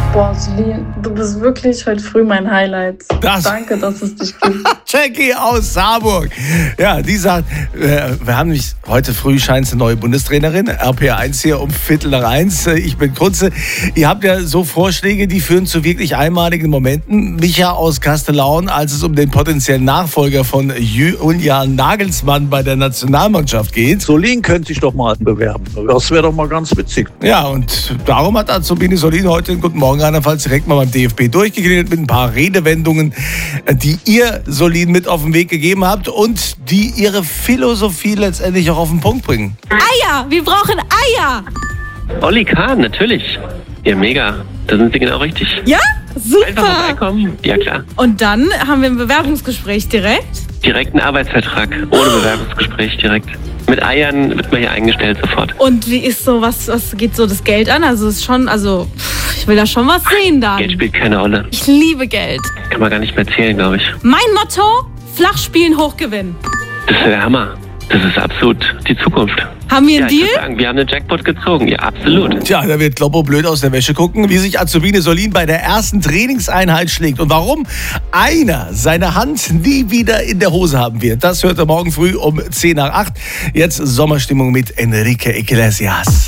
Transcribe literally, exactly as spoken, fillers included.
Boah, Celine, du bist wirklich heute früh mein Highlight. Das. Danke, dass es dich gibt. Jackie aus Saarburg. Ja, die sagt, äh, wir haben nämlich heute früh scheint eine neue Bundestrainerin, R P eins hier um Viertel nach eins. Ich bin Kunze. Ihr habt ja so Vorschläge, die führen zu wirklich einmaligen Momenten. Micha aus Kastellaun, als es um den potenziellen Nachfolger von Julian Nagelsmann bei der Nationalmannschaft geht. Solin könnte sich doch mal bewerben. Das wäre doch mal ganz witzig. Ja, und darum hat Azubine Solin heute einen guten Morgen andernfalls direkt mal beim D F B durchgeklingelt mit ein paar Redewendungen, die ihr Solin mit auf den Weg gegeben habt und die ihre Philosophie letztendlich auch auf den Punkt bringen. Eier! Wir brauchen Eier! Olli Kahn, natürlich. Ja, mega. Da sind Sie genau richtig. Ja? Super! Einfach vorbeikommen. Ja, klar. Und dann haben wir ein Bewerbungsgespräch direkt. Direkt einen Arbeitsvertrag. Ohne Bewerbungsgespräch direkt. Mit Eiern wird man hier eingestellt sofort. Und wie ist so, was, was geht so das Geld an? Also es ist schon, also pff, ich will da schon was sehen dann. Geld spielt keine Rolle. Ich liebe Geld. Kann man gar nicht mehr zählen, glaube ich. Mein Motto, flach spielen, hoch gewinnen. Das ist der Hammer. Das ist absolut die Zukunft. Haben wir Ja, einen ich würde Deal? sagen, wir haben den Jackpot gezogen. Ja, absolut. Tja, da wird Kloppo blöd aus der Wäsche gucken, wie sich Azubine Solin bei der ersten Trainingseinheit schlägt und warum einer seine Hand nie wieder in der Hose haben wird. Das hört er morgen früh um zehn nach acht. Jetzt Sommerstimmung mit Enrique Iglesias.